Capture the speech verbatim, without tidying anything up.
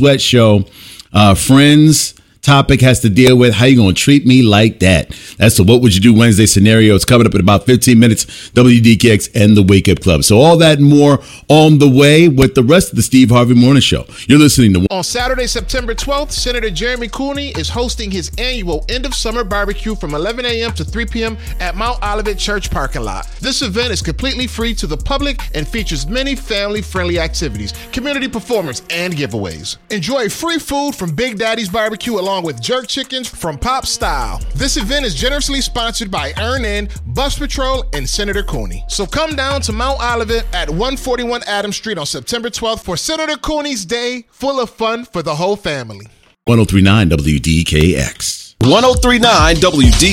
Sweat Show. Uh, friends topic has to deal with how you going to treat me like that. That's the What Would You Do Wednesday scenario. It's coming up in about fifteen minutes. W D K X and the Wake Up Club. So all that and more on the way with the rest of the Steve Harvey Morning Show. You're listening to... On Saturday, September twelfth, Senator Jeremy Cooney is hosting his annual end of summer barbecue from eleven a.m. to three p.m. at Mount Olivet Church parking lot. This event is completely free to the public and features many family-friendly activities, community performance, and giveaways. Enjoy free food from Big Daddy's Barbecue along with jerk chickens from Pop Style. This event is generously sponsored by Earn In, Bus Patrol, and Senator Cooney. So come down to Mount Olivet at one forty-one Adams Street on September twelfth for Senator Cooney's Day, full of fun for the whole family. one oh three point nine W D K X. one oh three point nine W D